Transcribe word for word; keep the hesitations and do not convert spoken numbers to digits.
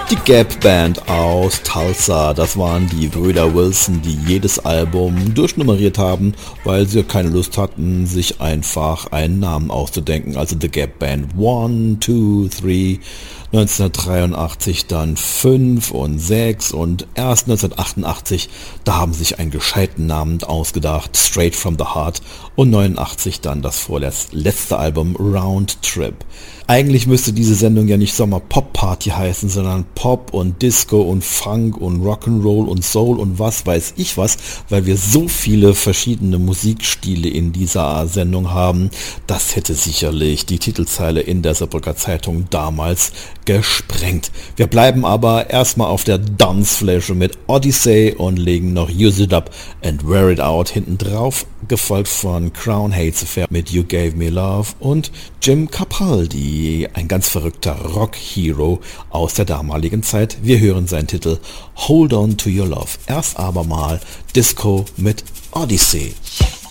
Die Gap Band aus Tulsa, das waren die Brüder Wilson, die jedes Album durchnummeriert haben, weil sie keine Lust hatten, sich einfach einen Namen auszudenken. Also The Gap Band eins, zwei, drei, neunzehnhundertdreiundachtzig dann fünf und sechs und erst neunzehnhundertachtundachtzig, da haben sie sich einen gescheiten Namen ausgedacht, Straight from the Heart, und neunundachtzig dann das vorletzte Album Round Trip. Eigentlich müsste diese Sendung ja nicht Sommer Pop Party heißen, sondern Pop und Disco und Funk und Rock'n'Roll und Soul und was weiß ich was, weil wir so viele verschiedene Musikstile in dieser Sendung haben. Das hätte sicherlich die Titelzeile in der Saarbrücker Zeitung damals gesprengt. Wir bleiben aber erstmal auf der Dancefläche mit Odyssey und legen noch Use It Up and Wear It Out hinten drauf, gefolgt von Crown Hates Affair mit You Gave Me Love und Jim Capaldi, ein ganz verrückter Rock-Hero aus der damaligen Zeit. Wir hören seinen Titel Hold On To Your Love. Erst aber mal Disco mit Odyssey.